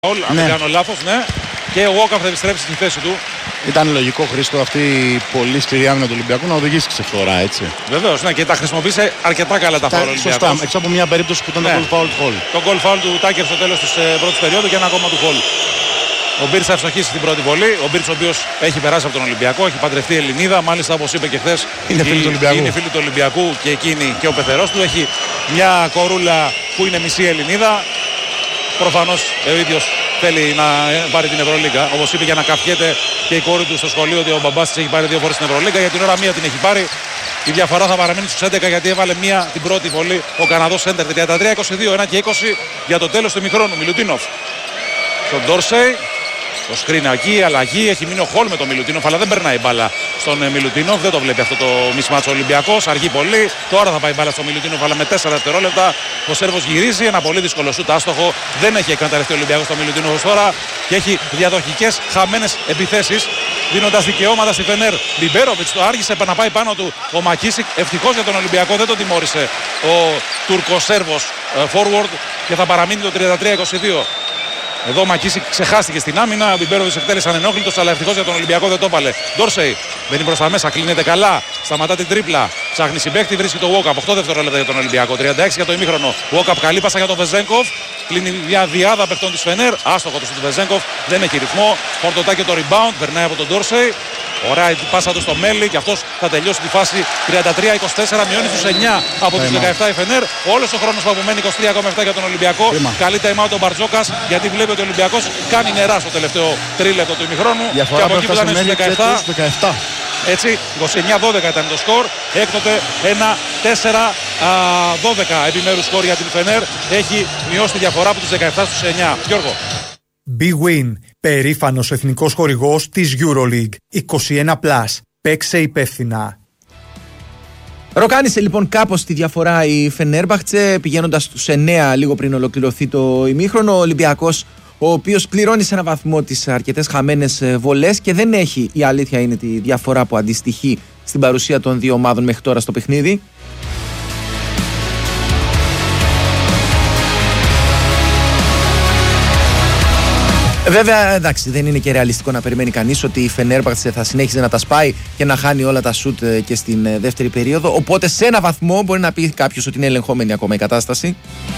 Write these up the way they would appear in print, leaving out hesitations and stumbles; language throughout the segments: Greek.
Αν δεν κάνω λάθος, ναι. Και ο Walkup θα επιστρέψει στη θέση του. Ήταν λογικό, Χρήστο, αυτή η πολύ σκληρή άμυνα του Ολυμπιακού να οδηγήσει σε φθορά, έτσι. Βεβαίως, ναι, και τα χρησιμοποίησε αρκετά καλά τα φάουλ. Σωστά, έξω από μια περίπτωση που ήταν το goal foul. Το goal foul του Τάκερ στο τέλος της πρώτης περίοδου και ένα ακόμα του foul. Ο Μπίρτς θα ευστοχίσει την πρώτη βολή. Ο Μπίρτς, ο οποίος έχει περάσει από τον Ολυμπιακό, έχει παντρευτεί Ελληνίδα. Μάλιστα, όπως είπε και χθες, είναι φίλη του Ολυμπιακού και εκείνη και ο πεθερός του. Έχει μια κορούλα που είναι μισή Ελληνίδα. Προφανώς ο ίδιος θέλει να πάρει την Ευρωλίγκα. Όπως είπε, για να καφιέται και η κόρη του στο σχολείο ότι ο μπαμπάς της έχει πάρει 2 φορές την Ευρωλίγκα. Για την ώρα μία την έχει πάρει. Η διαφορά θα παραμείνει στους 11 γιατί έβαλε μία την πρώτη βολή ο Καναδός Σέντερ. 33-22, 1 και 20 για το τέλος του ημιχρόνου. Μιλουτίνοφ στον Ντόρσεϊ. Το σκριν εκεί, αλλαγή. Έχει μείνει ο Χολ με τον Μιλουτίνοφ, αλλά δεν περνάει μπάλα στον Μιλουτίνοφ. Δεν το βλέπει αυτό το μισμάτσο ο Ολυμπιακός. Αργεί πολύ. Τώρα θα πάει μπάλα στον Μιλουτίνοφ, αλλά με 4 δευτερόλεπτα. Ο Σέρβος γυρίζει. Ένα πολύ δύσκολο σούτ άστοχο. Δεν έχει εκμεταλλευτεί ο Ολυμπιακός στον Μιλουτίνοφ τώρα. Και έχει διαδοχικές χαμένες επιθέσεις, δίνοντας δικαιώματα στη Φενέρ. Μπιμπέροβιτς το άργησε να πάει πάνω του ο Μακίσικ. Ευτυχώς για τον Ολυμπιακό δεν τον τιμώρησε ο Τουρκοσέρβος forward και θα παραμείνει το 33-22. Εδώ ο Μακίσικ ξεχάστηκε στην άμυνα. Ο Μπιμπέροβιτς εκτέλεσε ανενόχλητος, αλλά ευτυχώς για τον Ολυμπιακό δεν το έβαλε. Ντόρσεϊ μπαίνει προς τα μέσα, κλείνεται καλά. Σταματά την τρίπλα. Ψάχνει συμπαίχτη, βρίσκει το Walkup. 8 δευτερόλεπτα για τον Ολυμπιακό. 36 για το ημίχρονο. Walkup καλή πάσα για τον Βεζένκοφ. Κλείνει μια διάδα παιχτών της Φενέρ. Άστοχο το του Βεζένκοφ. Δεν έχει ρυθμό. Φορτωτάκι το rebound. Περνάει από τον Ντόρσεϊ. Ωραία η πάσα του στο Μέλι και αυτός θα τελειώσει τη φάση 33-24. Μειώνει τους 9 από τους 17 η Φενέρ. Όλος ο χρόνος που απομένει 23,7 για τον Ολυμπιακό. Καλή time out ο Μπαρτζόκας γιατί βλέπει ότι ο Ολυμπιακός κάνει νερά στο τελευταίο τρίλεπτο του ημιχρόνου. Και από εκεί που ήταν στους 17. Έτσι, 29-12 ήταν το σκορ. Έκτοτε ένα 4-12 επιμέρους σκορ για την Φενέρ. Έχει μειώσει τη διαφορά από τους 17 στους 9. Γιώργο. Big Win, περήφανος εθνικός χορηγός της EuroLeague. 21+. Παίξε υπεύθυνα. Ροκάνησε λοιπόν κάπως τη διαφορά η Φενέρμπαχτσε πηγαίνοντας στους 9 λίγο πριν ολοκληρωθεί το ημίχρονο. Ο Ολυμπιακός, ο οποίος πληρώνει σε ένα βαθμό τις αρκετές χαμένες βολές και δεν έχει, η αλήθεια είναι, τη διαφορά που αντιστοιχεί στην παρουσία των δύο ομάδων μέχρι τώρα στο παιχνίδι. Βέβαια, εντάξει, δεν είναι και ρεαλιστικό να περιμένει κανείς ότι η Φενέρμπαχτσε θα συνέχιζε να τα σπάει και να χάνει όλα τα σουτ και στην δεύτερη περίοδο. Οπότε σε ένα βαθμό μπορεί να πει κάποιος ότι είναι ελεγχόμενη ακόμα η κατάσταση.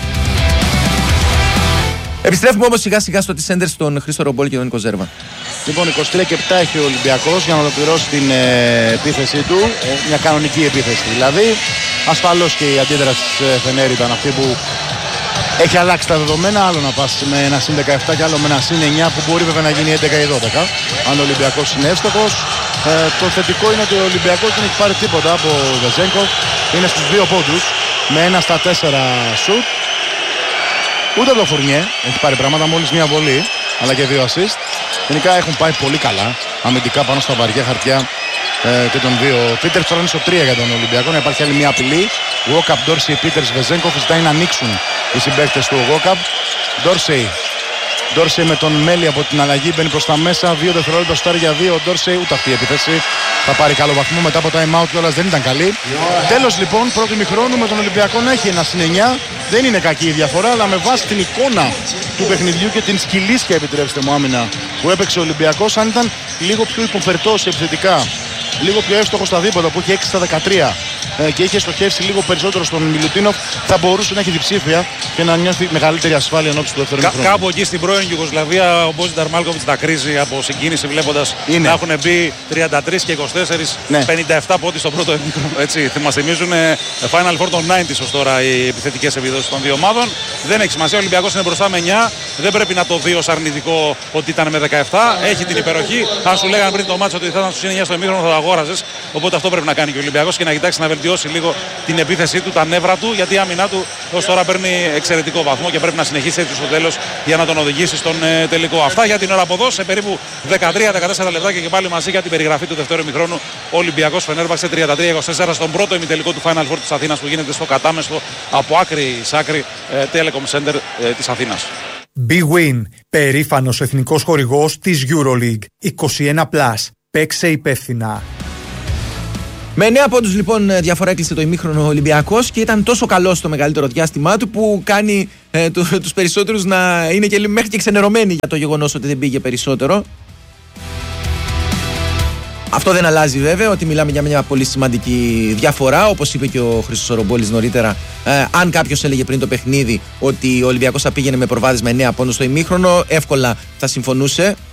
Επιστρέφουμε όμως σιγά σιγά στο T-Center στον Χρήστο Ρομπόλη και τον Νίκο Ζέρβα. Λοιπόν, 23-7 έχει ο Ολυμπιακός για να ολοκληρώσει την επίθεσή του. Μια κανονική επίθεση δηλαδή. Ασφαλώς και η αντίδραση της Φενέρ ήταν αυτή που έχει αλλάξει τα δεδομένα. Άλλο να πας με ένα συν 17 και άλλο με ένα συν 9 που μπορεί βέβαια να γίνει 11 ή 12. Αν ο Ολυμπιακός είναι εύστοχος. Το θετικό είναι ότι ο Ολυμπιακός δεν έχει πάρει τίποτα από Βεζένκοφ. Είναι στους 2 πόντους με 1 στα 4 σουτ. Ούτε το Φουρνιέ έχει πάρει πράγματα, μόλις μια βολή, αλλά και 2 assist. Γενικά έχουν πάει πολύ καλά αμυντικά πάνω στα βαριά χαρτιά και των δύο. Πίτερς τώρα είναι στο 3 για τον Ολυμπιακό. Να υπάρχει άλλη μια απειλή. Walkup, Dorsey, Πίτερς, Βεζένκοφ. Ζητάει να ανοίξουν οι συμπαίκτες του Walkup. Dorsey με τον Μέλι από την αλλαγή μπαίνει προς τα μέσα. 2 δευτερόλεπτα στάρει για 2. Ο Dorsey ούτε αυτή η επίθεση θα πάρει καλό βαθμό μετά από time out κιόλας, δεν ήταν καλή. Τέλος λοιπόν, πρώτου ημιχρόνου με τον Ολυμπιακό να έχει ένα συν 9. Δεν είναι κακή η διαφορά, αλλά με βάση την εικόνα του παιχνιδιού και την σκυλίσια, επιτρέψτε μου, άμυνα που έπαιξε ο Ολυμπιακός, αν ήταν λίγο πιο υποφερτός επιθετικά, λίγο πιο εύστοχος στα δίποτα που έχει 6 στα 13 και είχε στοχεύσει λίγο περισσότερο στον Μιλουτίνοφ, θα μπορούσε να έχει διψήφια και να νιώθει μεγαλύτερη ασφάλεια ενώπιση του δεύτερου ημιχρόνου. Κάπου εκεί στην πρώην Ιουγκοσλαβία ο Μπόζινταρ Μάλκοβιτς τα κρίζει από συγκίνηση βλέποντας να έχουν μπει 33 και 24, 57 πόντοι στο πρώτο ημίχρονο. Έτσι, μας θυμίζουν Final Four των 90's ως τώρα οι επιθετικές επιδόσεις των δύο ομάδων. Δεν έχει σημασία, ο Ολυμπιακός είναι μπροστά με 9. Δεν πρέπει να το δει ως αρνητικό ότι ήταν με 17. Έχει την υπεροχή. Αν σου λέγανε πριν το μάτσο ότι θα ήταν στους 9 στο ημίχρονο θα το αγόραζες. Οπότε αυτό πρέπει να κάνει και ο Ολυμπιακός και να κοιτάξει να βελτιώσει λίγο την επίθεσή του, τα νεύρα του, γιατί η άμυνά του ως τώρα παίρνει εξαιρετικό βαθμό και πρέπει να συνεχίσει έτσι στο τέλος για να τον οδηγήσει στον τελικό. Αυτά για την ώρα από εδώ, σε περίπου 13-14 λεπτά και πάλι μαζί για την περιγραφή του δεύτερου ημιχρόνου. Ο Ολυμπιακός Φενέρμπαχτσε 33-24 στον πρώτο ημιτελικό του Final Four της Αθήνας που γίνεται στο κατάμεστο από άκρη σ' άκρη Telecom Center της Αθήνας. Big Win, περήφανος εθνικός χορηγός της EuroLeague. 21+. Παίξε υπεύθυνα. Με 9 πόντους λοιπόν διαφορά έκλεισε το ημίχρονο ο Ολυμπιακός και ήταν τόσο καλός στο μεγαλύτερο διάστημά του που κάνει τους περισσότερους να είναι και μέχρι και ξενερωμένοι για το γεγονός ότι δεν πήγε περισσότερο. Αυτό δεν αλλάζει βέβαια ότι μιλάμε για μια πολύ σημαντική διαφορά. Όπως είπε και ο Χρήστος Ορομπόλης νωρίτερα, αν κάποιος έλεγε πριν το παιχνίδι ότι ο Ολυμπιακός θα πήγαινε με προβάδισμα 9 πόντους στο ημίχρονο, εύκολα θα συμφωνούσε.